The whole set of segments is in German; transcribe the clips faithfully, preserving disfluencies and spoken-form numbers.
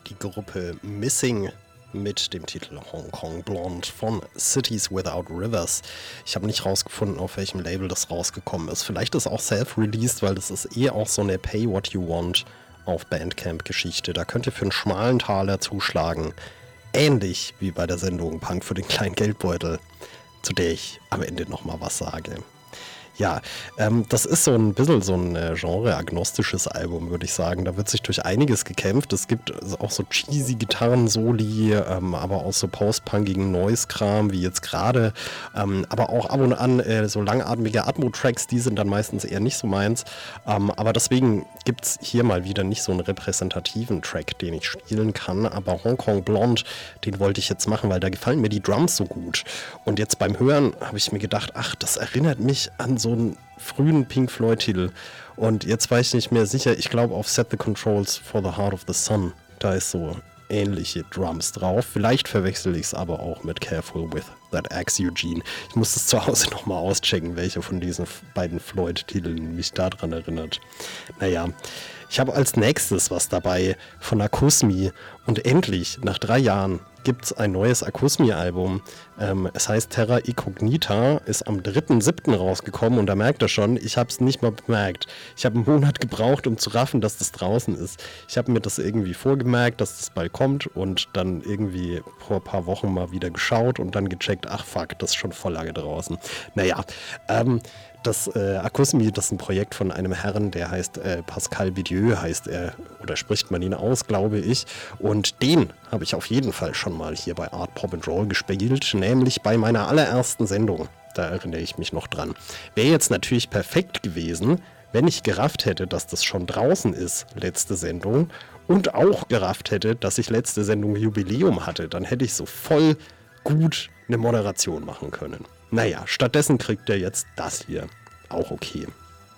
die Gruppe Missing mit dem Titel Hong Kong Blonde von Cities Without Rivers. Ich habe nicht rausgefunden, auf welchem Label das rausgekommen ist. Vielleicht ist auch self-released, weil das ist eh auch so eine Pay What You Want auf Bandcamp-Geschichte. Da könnt ihr für einen schmalen Taler zuschlagen. Ähnlich wie bei der Sendung Punk für den kleinen Geldbeutel, zu der ich am Ende nochmal was sage. Ja, ähm, das ist so ein bisschen so ein äh, genre-agnostisches Album, würde ich sagen. Da wird sich durch einiges gekämpft. Es gibt auch so cheesy Gitarren-Soli, ähm, aber auch so post-punkigen Noise-Kram, wie jetzt gerade. Ähm, aber auch ab und an äh, so langatmige Atmo-Tracks, die sind dann meistens eher nicht so meins. Ähm, aber deswegen gibt es hier mal wieder nicht so einen repräsentativen Track, den ich spielen kann. Aber Hong Kong Blonde, den wollte ich jetzt machen, weil da gefallen mir die Drums so gut. Und jetzt beim Hören habe ich mir gedacht, ach, das erinnert mich an so so einen frühen Pink Floyd-Titel. Und jetzt war ich nicht mehr sicher, ich glaube auf Set the Controls for the Heart of the Sun. Da ist so ähnliche Drums drauf. Vielleicht verwechsel ich es aber auch mit Careful with That Axe Eugene. Ich muss das zu Hause nochmal auschecken, welche von diesen beiden Floyd-Titeln mich daran erinnert. Naja, ich habe als nächstes was dabei von Akusmi. Und endlich, nach drei Jahren, gibt es ein neues Akusmi-Album. Ähm, es heißt Terra Incognita, ist am dritten siebten rausgekommen und da merkt ihr schon, ich habe es nicht mal bemerkt. Ich habe einen Monat gebraucht, um zu raffen, dass das draußen ist. Ich habe mir das irgendwie vorgemerkt, dass das bald kommt und dann irgendwie vor ein paar Wochen mal wieder geschaut und dann gecheckt, ach fuck, das ist schon voll lange draußen. Naja, ähm, das äh, Akusmi, das ist ein Projekt von einem Herrn, der heißt äh, Pascal Vidieu, heißt er, oder spricht man ihn aus, glaube ich. Und den habe ich auf jeden Fall schon mal hier bei Art Pop and Roll gespielt, nämlich bei meiner allerersten Sendung. Da erinnere ich mich noch dran. Wäre jetzt natürlich perfekt gewesen, wenn ich gerafft hätte, dass das schon draußen ist, letzte Sendung, und auch gerafft hätte, dass ich letzte Sendung Jubiläum hatte. Dann hätte ich so voll gut eine Moderation machen können. Naja, stattdessen kriegt er jetzt das hier. Auch okay.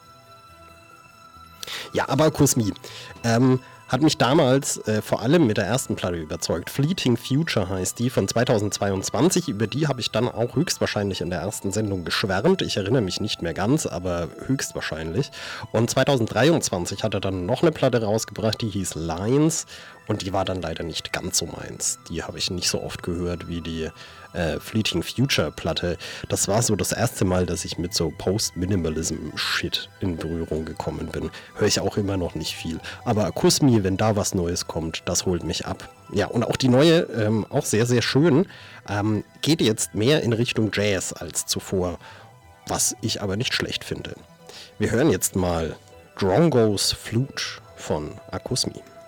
Ja, aber Akusmi ähm, hat mich damals äh, vor allem mit der ersten Platte überzeugt. Fleeting Future heißt die, von zweitausendzweiundzwanzig. Über die habe ich dann auch höchstwahrscheinlich in der ersten Sendung geschwärmt. Ich erinnere mich nicht mehr ganz, aber höchstwahrscheinlich. Und zweitausenddreiundzwanzig hat er dann noch eine Platte rausgebracht, die hieß Lines. Und die war dann leider nicht ganz so meins. Die habe ich nicht so oft gehört wie die äh, Fleeting Future Platte. Das war so das erste Mal, dass ich mit so Post-Minimalism-Shit in Berührung gekommen bin. Höre ich auch immer noch nicht viel. Aber Akusmi, wenn da was Neues kommt, das holt mich ab. Ja, und auch die neue, ähm, auch sehr, sehr schön, ähm, geht jetzt mehr in Richtung Jazz als zuvor. Was ich aber nicht schlecht finde. Wir hören jetzt mal Drongos Flute von Akusmi.